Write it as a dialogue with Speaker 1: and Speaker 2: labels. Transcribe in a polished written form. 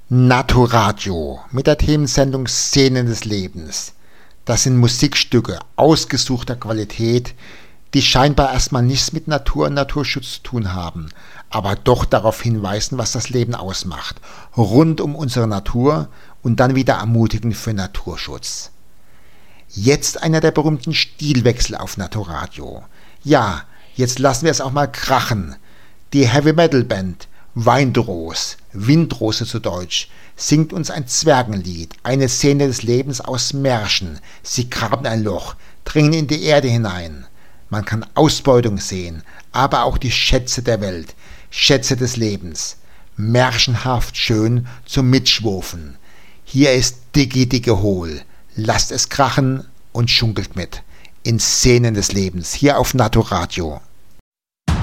Speaker 1: Naturadio mit der Themensendung Szenen des Lebens. Das sind Musikstücke ausgesuchter Qualität, die scheinbar erstmal nichts mit Natur und Naturschutz zu tun haben, aber doch darauf hinweisen, was das Leben ausmacht, rund um unsere Natur und dann wieder ermutigen für Naturschutz. Jetzt einer der berühmten Stilwechsel auf Naturadio. Ja, jetzt lassen wir es auch mal krachen. Die Heavy-Metal-Band Windrose, Windrose zu Deutsch, singt uns ein Zwergenlied, eine Szene des Lebens aus Märchen. Sie graben ein Loch, dringen in die Erde hinein. Man kann Ausbeutung sehen, aber auch die Schätze der Welt, Schätze des Lebens. Märchenhaft schön zum Mitschwufen. Hier ist Dicke Hohl. Lasst es krachen und schunkelt mit. In Szenen des Lebens, hier auf Naturadio.